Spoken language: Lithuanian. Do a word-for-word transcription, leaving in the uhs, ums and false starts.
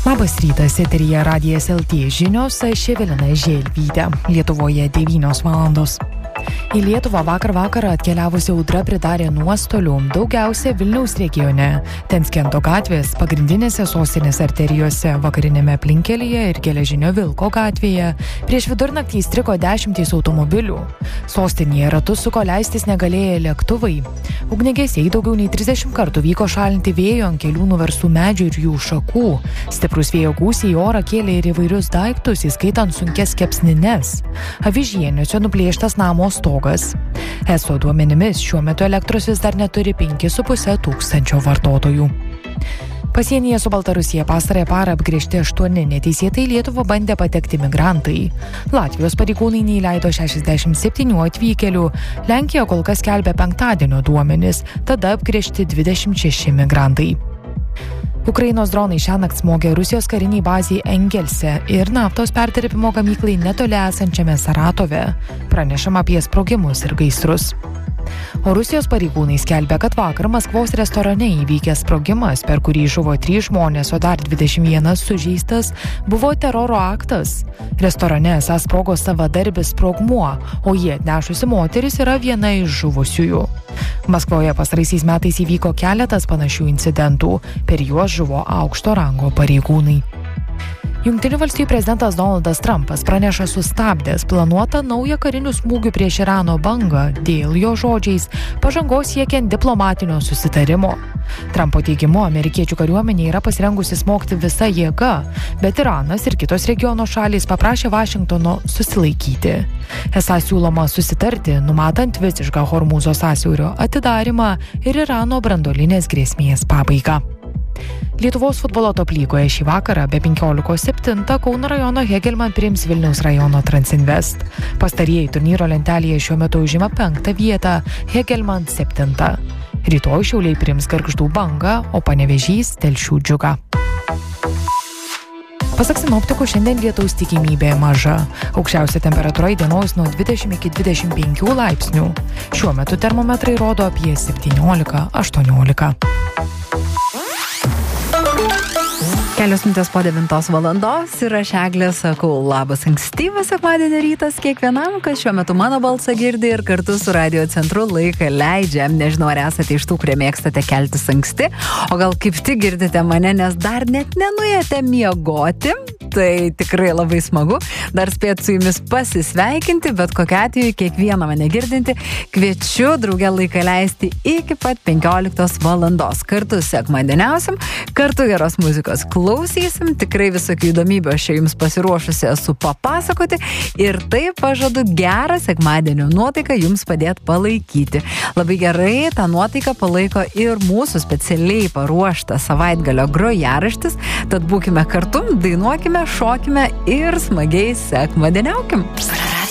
Labas rytas, eteryje Radijas L T žinios, aš Evelina Želvytė. Lietuvoje devynios valandos. Į Lietuvą vakar vakarą atkeliavusi audra pridarė nuostolių, daugiausia Vilniaus regione. Ten Skento gatvės, pagrindinėse sostinės arterijose, vakarinėme aplinkelyje ir Geležinio Vilko gatvėje. Prieš vidurnaktį įstrigo dešimtys automobilių. Sostinėje ratus suko leistis negalėję lėktuvai. Ugniagesiai daugiau nei trisdešimt kartų vyko šalinti vėjo ant kelių nuverstų medžių ir jų šakų. Stiprus vėjo gūsiai į orą kėlė ir įvairius daiktus, įskaitant sunkias kepsnines. Avižieniuose nuplėštas namo stogas. Eso duomenimis šiuo metu elektros vis dar neturi penki su puse tūkstančio vartotojų. Pasienyje su Baltarusija pastarąją parą apgręžti aštuoni neteisėtai į Lietuvą bandę patekti migrantai. Latvijos pareigūnai neįleido šešiasdešimt septynių atvykėlių. Lenkija kol kas skelbia penktadienio duomenis, tada apgręžti dvidešimt šeši migrantai. Ukrainos dronai šiąnakt smogė Rusijos kariniai bazei Engelse ir naftos perdirbimo gamyklai netoli esančiame Saratove. Pranešama apie sprogimus ir gaisrus. O Rusijos pareigūnai skelbia, kad vakar Maskvos restorane įvykęs sprogimas, per kurį žuvo trys žmonės, o dar dvidešimt vienas sužeistas, buvo teroro aktas. Restorane esąs sprogo savadarbis sprogmuo, o jį atnešusi moteris yra viena iš žuvusiųjų. Maskvoje pastaraisiais metais įvyko keletas panašių incidentų, per juos žuvo aukšto rango pareigūnai. Jungtinių valstijų prezidentas Donaldas Trumpas praneša sustabdęs planuotą naują karinių smūgių prieš Irano bangą dėl jo žodžiais pažangos siekiant diplomatinio susitarimo. Trumpo teigimu, amerikiečių kariuomenė yra pasirengusi smogti visa jėga, bet Iranas ir kitos regiono šalys paprašė Vašingtono susilaikyti. Esą siūloma susitarti, numatant visišką Hormūzo sąsiaurio atidarymą ir Irano branduolinės grėsmės pabaigą. Lietuvos futbolo top lygoje šį vakarą be penkiolikos septintą Kauno rajono Hegelman priims Vilniaus rajono Transinvest. Pastarieji turnyro lentelėje šiuo metu užima penktą vietą, Hegelman septintą. Rytoj Šiauliai priims Gargždų Bangą, o Panevėžys Telšių Džiugą. Pasak sinoptikų, šiandien lietaus tikimybė maža. Aukščiausia temperatūra įdienojus nuo dvidešimt iki dvidešimt penkių laipsnių. Šiuo metu termometrai rodo apie septyniolika aštuoniolika. Kelios minutės po devintos valandos ir aš Eglė sakau labas ankstyvas sekmadienio rytas kiekvienam, kas šiuo metu mano balsą girdi ir kartu su Radio Centru laiką leidžia. Nežinau, ar esate iš tų, kurie mėgstate keltis anksti, o gal kaip tik girdite mane, nes dar net nenuėjate miegoti. Tai tikrai labai smagu. Dar spėt su jumis pasisveikinti, bet kokiu atveju kiekvieną mane girdinti kviečiu drauge laiką leisti iki pat penkioliktos valandos. Kartu sekmadieniausim, kartu geros muzikos klausysim, tikrai visokių įdomybių aš jums pasiruošusi esu papasakoti ir taip pažadu gerą sekmadienio nuotaiką jums padėti palaikyti. Labai gerai tą nuotaiką palaiko ir mūsų specialiai paruoštas savaitgalio grojaraštis, tad būkime kartu, dainuokime, šokime ir smagiai sekmadieniaukim.